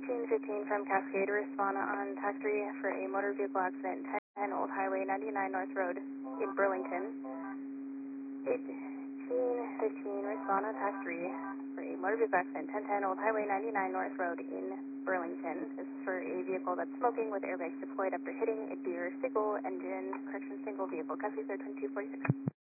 1815 from Cascade, respond on TAC 3 for a motor vehicle accident, 10 Old Highway 99 North Road in Burlington. 1815, respond on TAC 3 for a motor vehicle accident, 1010 Old Highway 99 North Road in Burlington. This is for a vehicle that's smoking with airbags deployed after hitting a Deere single engine, single vehicle, Cascade 2246.